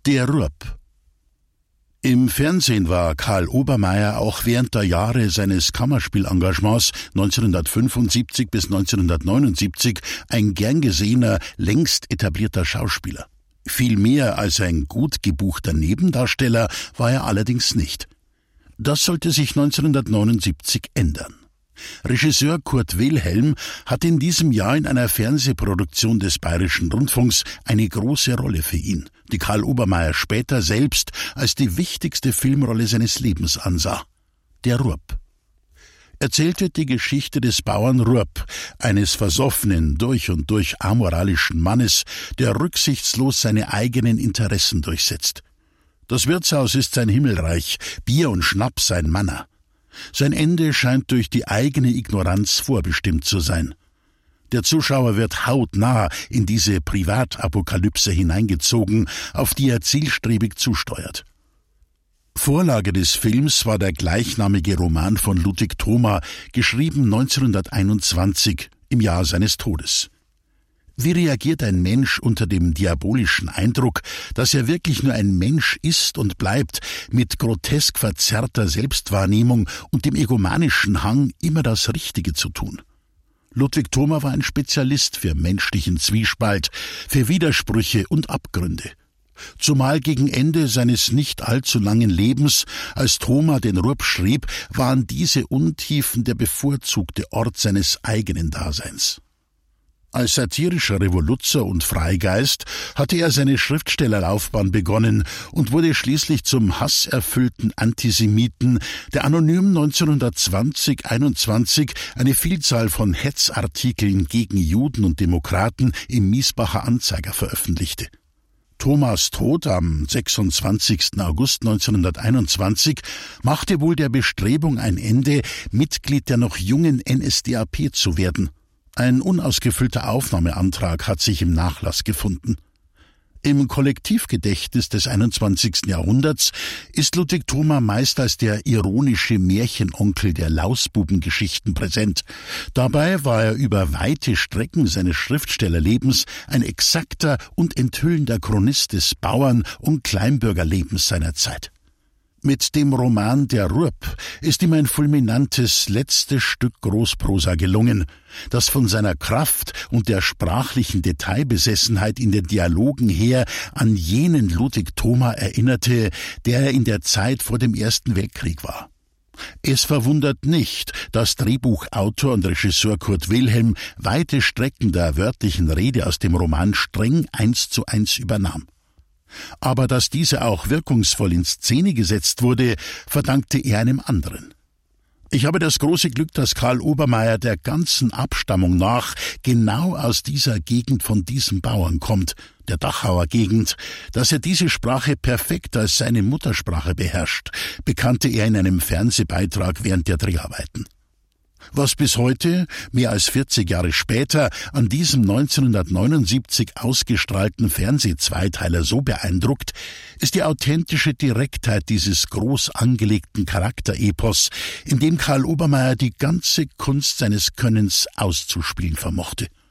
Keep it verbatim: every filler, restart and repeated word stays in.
Der Rupp. Im Fernsehen war Karl Obermaier auch während der Jahre seines Kammerspielengagements neunzehnhundertfünfundsiebzig bis neunzehnhundertneunundsiebzig ein gern gesehener, längst etablierter Schauspieler. Viel mehr als ein gut gebuchter Nebendarsteller war er allerdings nicht. Das sollte sich neunzehnhundertneunundsiebzig ändern. Regisseur Kurt Wilhelm hat in diesem Jahr in einer Fernsehproduktion des Bayerischen Rundfunks eine große Rolle für ihn, die Karl Obermaier später selbst als die wichtigste Filmrolle seines Lebens ansah. Der Rupp. Erzählt wird die Geschichte des Bauern Rupp, eines versoffenen, durch und durch amoralischen Mannes, der rücksichtslos seine eigenen Interessen durchsetzt. Das Wirtshaus ist sein Himmelreich, Bier und Schnaps sein Manna. Sein Ende scheint durch die eigene Ignoranz vorbestimmt zu sein. Der Zuschauer wird hautnah in diese Privatapokalypse hineingezogen, auf die er zielstrebig zusteuert. Vorlage des Films war der gleichnamige Roman von Ludwig Thoma, geschrieben neunzehnhunderteinundzwanzig, im Jahr seines Todes. Wie reagiert ein Mensch unter dem diabolischen Eindruck, dass er wirklich nur ein Mensch ist und bleibt, mit grotesk verzerrter Selbstwahrnehmung und dem egomanischen Hang, immer das Richtige zu tun? Ludwig Thoma war ein Spezialist für menschlichen Zwiespalt, für Widersprüche und Abgründe. Zumal gegen Ende seines nicht allzu langen Lebens, als Thoma den Rupp schrieb, waren diese Untiefen der bevorzugte Ort seines eigenen Daseins. Als satirischer Revoluzer und Freigeist hatte er seine Schriftstellerlaufbahn begonnen und wurde schließlich zum hasserfüllten Antisemiten, der anonym neunzehnhundertzwanzig einundzwanzig eine Vielzahl von Hetzartikeln gegen Juden und Demokraten im Miesbacher Anzeiger veröffentlichte. Thomas Tod am sechsundzwanzigsten August neunzehnhunderteinundzwanzig machte wohl der Bestrebung ein Ende, Mitglied der noch jungen N S D A P zu werden. Ein unausgefüllter Aufnahmeantrag hat sich im Nachlass gefunden. Im Kollektivgedächtnis des einundzwanzigsten Jahrhunderts ist Ludwig Thoma meist als der ironische Märchenonkel der Lausbubengeschichten präsent. Dabei war er über weite Strecken seines Schriftstellerlebens ein exakter und enthüllender Chronist des Bauern- und Kleinbürgerlebens seiner Zeit. Mit dem Roman Der Rupp ist ihm ein fulminantes letztes Stück Großprosa gelungen, das von seiner Kraft und der sprachlichen Detailbesessenheit in den Dialogen her an jenen Ludwig Thoma erinnerte, der er in der Zeit vor dem Ersten Weltkrieg war. Es verwundert nicht, dass Drehbuchautor und Regisseur Kurt Wilhelm weite Strecken der wörtlichen Rede aus dem Roman streng eins zu eins übernahm. Aber dass diese auch wirkungsvoll in Szene gesetzt wurde, verdankte er einem anderen. Ich habe das große Glück, dass Karl Obermaier der ganzen Abstammung nach genau aus dieser Gegend von diesem Bauern kommt, der Dachauer Gegend, dass er diese Sprache perfekt als seine Muttersprache beherrscht, bekannte er in einem Fernsehbeitrag während der Dreharbeiten. Was bis heute, mehr als vierzig Jahre später, an diesem neunzehnhundertneunundsiebzig ausgestrahlten Fernsehzweiteiler so beeindruckt, ist die authentische Direktheit dieses groß angelegten Charakterepos, in dem Karl Obermaier die ganze Kunst seines Könnens auszuspielen vermochte.